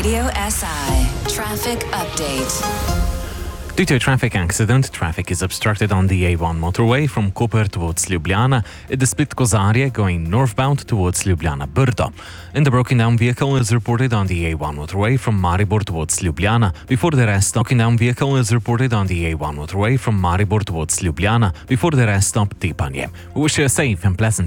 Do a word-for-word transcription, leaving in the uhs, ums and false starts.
Radio S I Traffic Update. Due to a traffic accident, traffic is obstructed on the A one motorway from Koper towards Ljubljana at the split Kozarie going northbound towards Ljubljana Brdo. And the broken down vehicle is reported on the A one motorway from Maribor towards Ljubljana before the rest broken down vehicle is reported on the A one motorway from Maribor towards Ljubljana before the rest stop Tepanje. We wish you a safe and pleasant